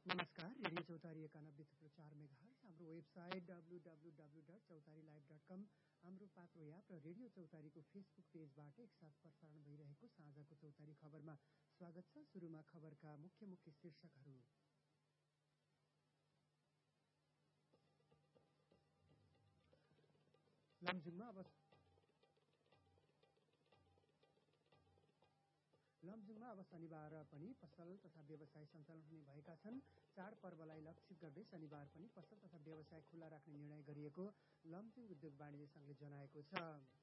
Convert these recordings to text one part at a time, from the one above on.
नमस्कार, रेडियो चौतारी 91.4 मेगाहर्ज, हाम्रो वेबसाइट www.chautariLive.com, हाम्रो पात्रो एप र रेडियो चौतारीको फेसबुक पेजबाट एकसाथ प्रसारण भइरहेको साँझको चौतारी खबरमा स्वागत छ। सुरुमा खबरका मुख्य मुख्य शीर्षकहरू। लमजुङमा अब शनिबार पनि पसल तथा व्यवसाय सञ्चालन हुने भएका छन्। चाडपर्वलाई लक्षित गर्दै शनिबार पनि पसल तथा व्यवसाय खुल्ला राख्ने निर्णय गरिएको लमजुङ उद्योग वाणिज्य संघले जनाएको छ।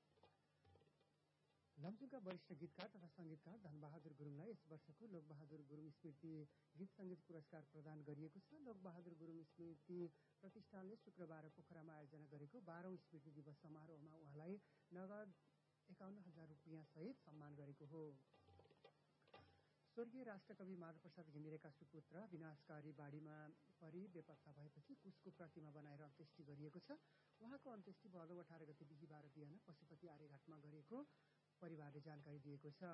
लमजुङका वरिष्ठ गीतकार तथा सङ्गीतकार धनबहादुर गुरुङलाई यस वर्षको लोकबहादुर गुरुङ स्मृति गीत सङ्गीत पुरस्कार प्रदान गरिएको छ। लोकबहादुर गुरुङ स्मृति प्रतिष्ठानले शुक्रबार पोखरामा आयोजना गरेको 12औं स्मृति दिवस समारोहमा उहाँलाई नगद 51,000 रुपियाँ सहित सम्मान गरेको हो। स्वर्गीय राष्ट्रकवि माधवप्रसाद घिमिरेका सुपुत्र विनाशकारी बाढीमा परि बेपत्ता भएपछि कुशको प्रतिमा बनाएर अन्त्येष्टि गरिएको छ। उहाँको अन्त्येष्टि भदौ 18 गते बिहीबार बिहान पशुपति आर्यघाटमा गरेको परिवारले जानकारी दिएको छ।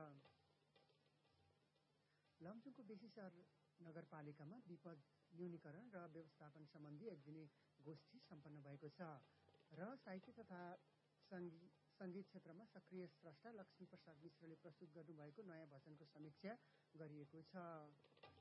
लमजुङको बेसी सहर नगरपालिकामा विपद न्यूनीकरण र व्यवस्थापन सम्बन्धी एक दिने गोष्ठी सम्पन्न भएको छ र साहित्य तथा सङ्गीत क्षेत्रमा सक्रिय स्रष्टा लक्ष्मी प्रसाद मिश्रले प्रस्तुत गर्नुभएको नयाँ भजनको समीक्षा गरिएको छ।